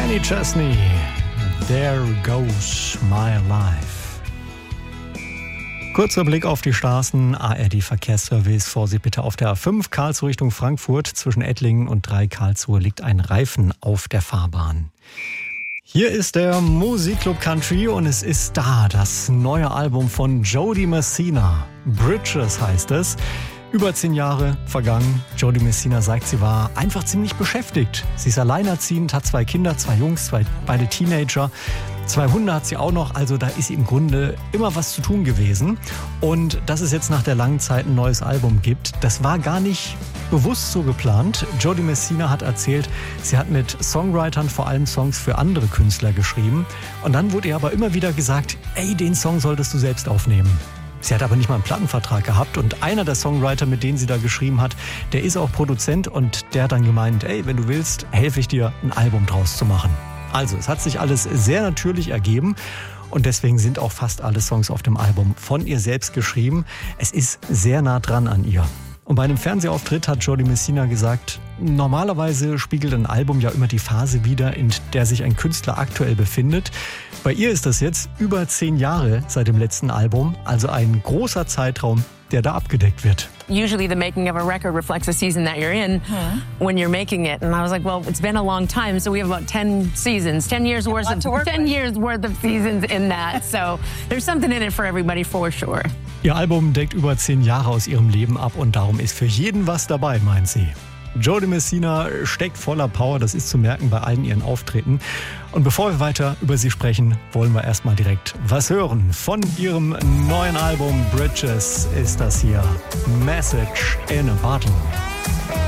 Kenny Chesney, There Goes My Life. Kurzer Blick auf die Straßen. ARD Verkehrsservice. Vorsicht bitte auf der A5 Karlsruhe Richtung Frankfurt. Zwischen Ettlingen und 3 Karlsruhe liegt ein Reifen auf der Fahrbahn. Hier ist der Musikclub Country und es ist da, das neue Album von Jody Messina. Bridges heißt es. Über 10 Jahre vergangen. Jody Messina sagt, sie war einfach ziemlich beschäftigt. Sie ist alleinerziehend, hat 2 Kinder, 2 Jungs, beide Teenager. 2 Hunde hat sie auch noch, also da ist im Grunde immer was zu tun gewesen. Und dass es jetzt nach der langen Zeit ein neues Album gibt, das war gar nicht bewusst so geplant. Jody Messina hat erzählt, sie hat mit Songwritern vor allem Songs für andere Künstler geschrieben. Und dann wurde ihr aber immer wieder gesagt, ey, den Song solltest du selbst aufnehmen. Sie hat aber nicht mal einen Plattenvertrag gehabt und einer der Songwriter, mit denen sie da geschrieben hat, der ist auch Produzent und der hat dann gemeint, ey, wenn du willst, helfe ich dir, ein Album draus zu machen. Also, es hat sich alles sehr natürlich ergeben und deswegen sind auch fast alle Songs auf dem Album von ihr selbst geschrieben. Es ist sehr nah dran an ihr. Und bei einem Fernsehauftritt hat Jody Messina gesagt, normalerweise spiegelt ein Album ja immer die Phase wider, in der sich ein Künstler aktuell befindet. Bei ihr ist das jetzt über 10 Jahre seit dem letzten Album, also ein großer Zeitraum, der da abgedeckt wird. Usually the making of a record reflects the season that you're in when you're making it. And I was like, well, it's been a long time, so we have about 10 seasons, 10 years worth of seasons in that. So there's something in it for everybody for sure. Ihr Album deckt über 10 Jahre aus ihrem Leben ab und darum ist für jeden was dabei, meint sie. Jody Messina steckt voller Power, das ist zu merken bei allen ihren Auftritten. Und bevor wir weiter über sie sprechen, wollen wir erstmal direkt was hören. Von ihrem neuen Album Bridges ist das hier Message in a Bottle.